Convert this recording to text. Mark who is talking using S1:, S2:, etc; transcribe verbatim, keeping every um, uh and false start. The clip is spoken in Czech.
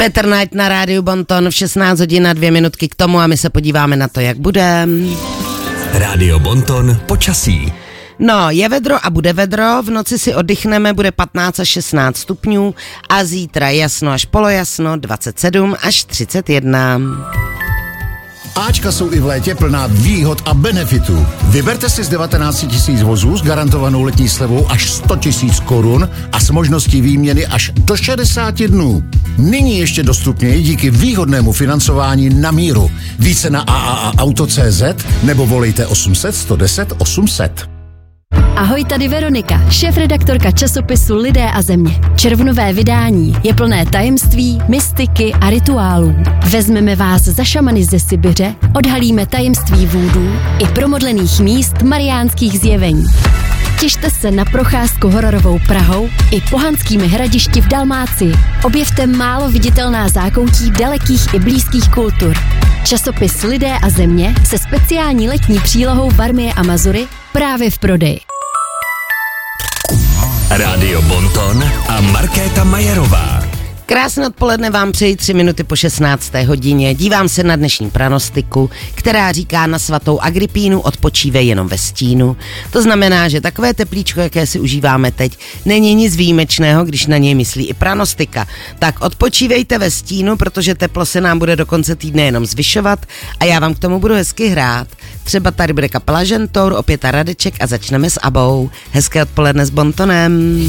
S1: Petr Knight na rádiu Bonton v šestnáct hodin a dvě minutky k tomu a my se podíváme na to, jak bude.
S2: Rádio Bonton počasí.
S1: No, je vedro a bude vedro, v noci si oddychneme, bude patnáct až šestnáct stupňů a zítra jasno až polojasno, dvacet sedm až třicet jedna.
S3: Ačka jsou i v létě plná výhod a benefitů. Vyberte si z devatenáct tisíc vozů s garantovanou letní slevou až sto tisíc korun a s možností výměny až do šedesáti dnů. Nyní ještě dostupněji díky výhodnému financování na míru. Více na a a a auto tečka cé zet nebo volejte osm set, sto deset, osm set.
S4: Ahoj, tady Veronika, šéfredaktorka časopisu Lidé a země. Červnové vydání je plné tajemství, mystiky a rituálů. Vezmeme vás za šamany ze Sibiře, odhalíme tajemství vůdů i promodlených míst mariánských zjevení. Těšte se na procházku hororovou Prahou i pohanskými hradišti v Dalmácii. Objevte málo viditelná zákoutí dalekých i blízkých kultur. Časopis Lidé a země se speciální letní přílohou Varmie a Mazury právě v prodeji.
S2: Rádio Bonton a Markéta Majerová.
S1: Krásné odpoledne vám přeji tři minuty po šestnácté hodině. Dívám se na dnešní pranostiku, která říká na svatou Agripínu odpočívej jenom ve stínu. To znamená, že takové teplíčko, jaké si užíváme teď, není nic výjimečného, když na něj myslí i pranostika. Tak odpočívejte ve stínu, protože teplo se nám bude do konce týdne jenom zvyšovat a já vám k tomu budu hezky hrát. Třeba tady bude kapela Žentour, opět a Radeček a začneme s Abou. Hezké odpoledne s Bontonem.